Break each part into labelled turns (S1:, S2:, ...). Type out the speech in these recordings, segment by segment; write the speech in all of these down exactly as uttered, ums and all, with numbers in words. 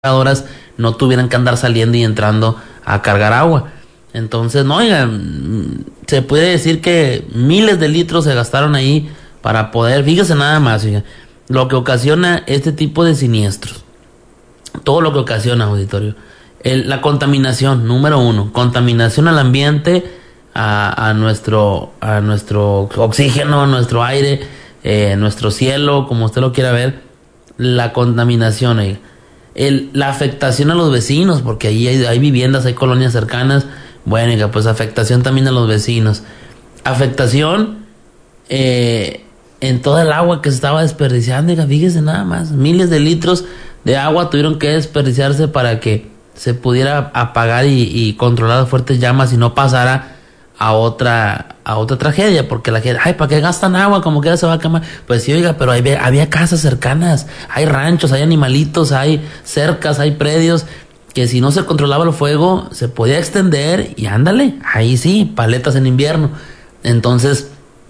S1: horas no tuvieran que andar saliendo y entrando a cargar agua. Entonces, no, oigan, se puede decir que miles de litros se gastaron ahí para poder, fíjese nada más, oigan, lo que ocasiona este tipo de siniestros. Todo lo que ocasiona, auditorio. El, la contaminación, número uno, contaminación al ambiente, a, a nuestro a nuestro oxígeno, nuestro aire, eh, nuestro cielo, como usted lo quiera ver, la contaminación, oiga. El, la afectación a los vecinos, porque ahí hay, hay viviendas, hay colonias cercanas. Bueno, oiga, pues afectación también a los vecinos. Afectación eh, en toda el agua que se estaba desperdiciando. Oiga, fíjese nada más, miles de litros de agua tuvieron que desperdiciarse para que se pudiera apagar y, y controlar fuertes llamas y no pasara a otra a otra tragedia, porque la gente, ay, ¿para qué gastan agua? Como que se va a quemar. Pues sí, oiga, pero hay, había casas cercanas, hay ranchos, hay animalitos, hay cercas, hay predios, que si no se controlaba el fuego, se podía extender y ándale, ahí sí, paletas en invierno. Entonces,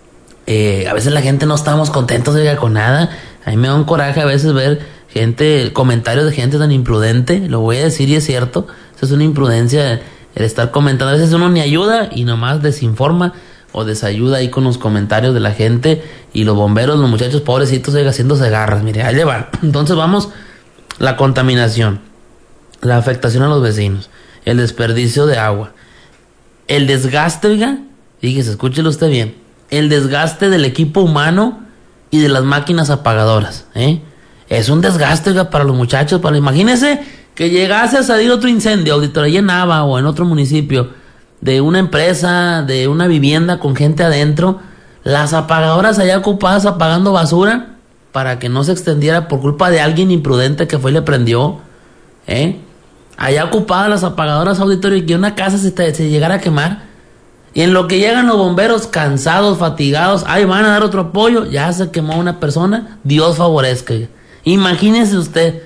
S1: eh, a veces la gente no estamos contentos, oiga, con nada. A mí me da un coraje a veces ver gente, comentarios de gente tan imprudente, lo voy a decir y es cierto, eso es una imprudencia, el estar comentando. A veces uno ni ayuda y nomás desinforma o desayuda ahí con los comentarios de la gente, y los bomberos, los muchachos pobrecitos, oiga, haciéndose garras. Mire, ahí le van. Entonces vamos, la contaminación, la afectación a los vecinos, el desperdicio de agua, el desgaste, oiga, fíjese, escúchelo usted bien, el desgaste del equipo humano y de las máquinas apagadoras, ¿eh? Es un desgaste, oiga, para los muchachos, para, imagínese que llegase a salir otro incendio, auditorio, allá en Nava o en otro municipio, de una empresa, de una vivienda con gente adentro, las apagadoras allá ocupadas apagando basura para que no se extendiera por culpa de alguien imprudente que fue y le prendió, ¿eh? Allá ocupadas las apagadoras, auditorio, y que una casa se, te, se llegara a quemar. Y en lo que llegan los bomberos cansados, fatigados, ahí van a dar otro apoyo, ya se quemó una persona, Dios favorezca. Imagínese usted.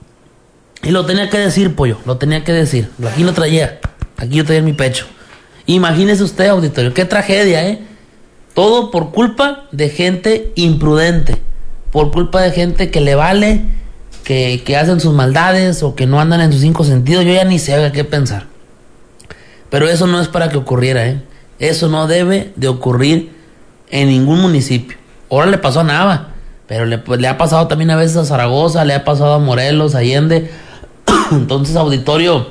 S1: Y lo tenía que decir, pollo, lo tenía que decir. Aquí lo traía, aquí lo traía en mi pecho. Imagínese usted, auditorio, qué tragedia, ¿eh? Todo por culpa de gente imprudente, por culpa de gente que le vale, que, que hacen sus maldades o que no andan en sus cinco sentidos. Yo ya ni sé qué pensar. Pero eso no es para que ocurriera, ¿eh? Eso no debe de ocurrir en ningún municipio. Ahora le pasó a Nava, pero le, pues, le ha pasado también a veces a Zaragoza, le ha pasado a Morelos, a Allende. Entonces, auditorio,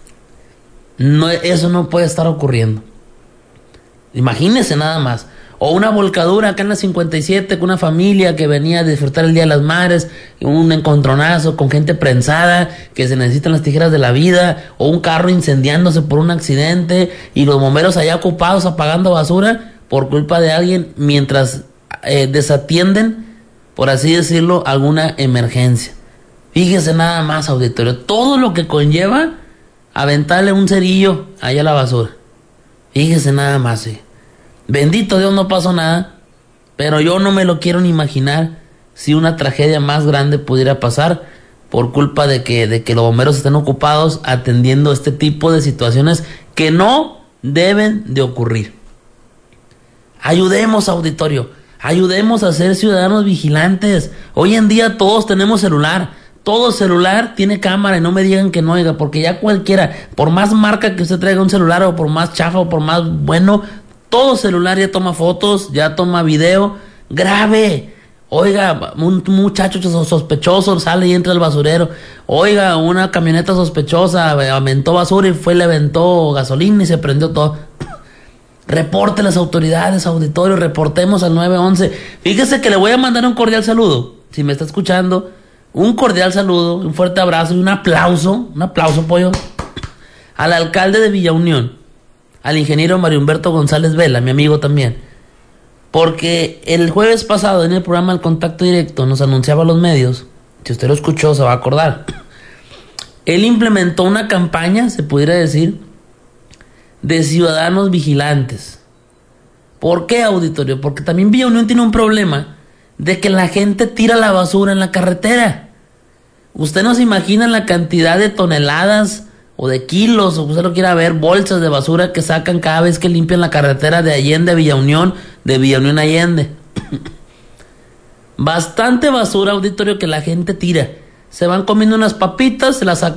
S1: no, eso no puede estar ocurriendo. Imagínese nada más. O una volcadura acá en la cincuenta y siete con una familia que venía a disfrutar el Día de las Madres, un encontronazo con gente prensada, que se necesitan las tijeras de la vida, o un carro incendiándose por un accidente y los bomberos allá ocupados apagando basura por culpa de alguien mientras eh, desatienden, por así decirlo, alguna emergencia. Fíjese nada más, auditorio, todo lo que conlleva aventarle un cerillo allá a la basura. Fíjese nada más, sí. Bendito Dios, no pasó nada, pero yo no me lo quiero ni imaginar si una tragedia más grande pudiera pasar por culpa de que, de que los bomberos estén ocupados atendiendo este tipo de situaciones que no deben de ocurrir. Ayudemos, auditorio, ayudemos a ser ciudadanos vigilantes. Hoy en día todos tenemos celular. Todo celular tiene cámara y no me digan que no, oiga, porque ya cualquiera, por más marca que usted traiga un celular o por más chafa o por más bueno, todo celular ya toma fotos, ya toma video, grave. Oiga, un muchacho sospechoso sale y entra al basurero. Oiga, una camioneta sospechosa aventó basura y fue, le aventó gasolina y se prendió todo. Reporte a las autoridades, auditorio, reportemos al nueve once. Fíjese que le voy a mandar un cordial saludo, si me está escuchando. Un cordial saludo, un fuerte abrazo y un aplauso, un aplauso, pollo, al alcalde de Villa Unión, al ingeniero Mario Humberto González Vela, mi amigo también, porque el jueves pasado en el programa El Contacto Directo nos anunciaba a los medios, si usted lo escuchó se va a acordar, él implementó una campaña, se pudiera decir, de ciudadanos vigilantes. ¿Por qué, auditorio? Porque también Villa Unión tiene un problema de que la gente tira la basura en la carretera. Usted no se imagina la cantidad de toneladas o de kilos, o usted lo quiera ver, bolsas de basura que sacan cada vez que limpian la carretera de Allende a Villa Unión, de Villa Unión a Allende. Bastante basura, auditorio, que la gente tira. se van comiendo unas papitas, se las